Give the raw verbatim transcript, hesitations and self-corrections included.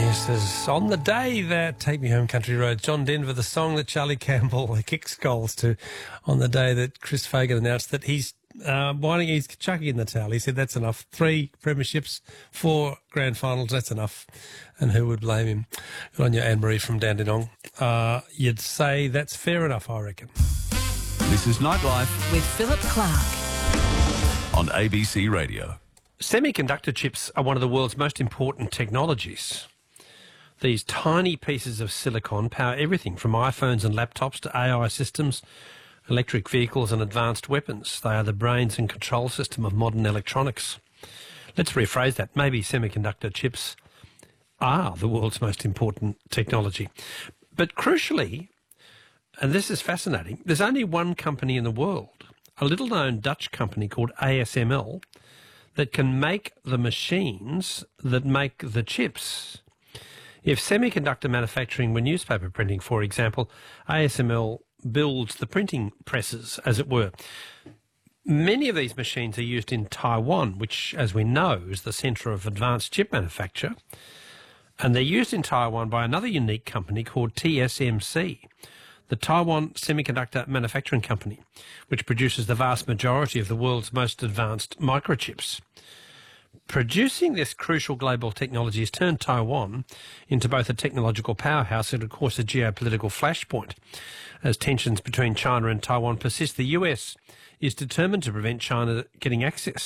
Yes, as on the day that Take Me Home Country Road, John Denver, the song that Charlie Campbell kicks goals to, on the day that Chris Fagan announced that he's uh, winding, he's chucking in the towel. He said that's enough. Three premierships, four grand finals, that's enough. And who would blame him? Good on you, Anne-Marie from Dandenong. Uh, you'd say that's fair enough, I reckon. This is Nightlife with Philip Clark on A B C Radio. Semiconductor chips are one of the world's most important technologies. These tiny pieces of silicon power everything from iPhones and laptops to A I systems, electric vehicles and advanced weapons. They are the brains and control system of modern electronics. Let's rephrase that. Maybe semiconductor chips are the world's most important technology. But crucially, and this is fascinating, there's only one company in the world, a little-known Dutch company called A S M L, that can make the machines that make the chips. If semiconductor manufacturing were newspaper printing, for example, A S M L builds the printing presses, as it were. Many of these machines are used in Taiwan, which, as we know, is the centre of advanced chip manufacture. And they're used in Taiwan by another unique company called T S M C, the Taiwan Semiconductor Manufacturing Company, which produces the vast majority of the world's most advanced microchips. Producing this crucial global technology has turned Taiwan into both a technological powerhouse and, of course, a geopolitical flashpoint. As tensions between China and Taiwan persist, the U S is determined to prevent China getting access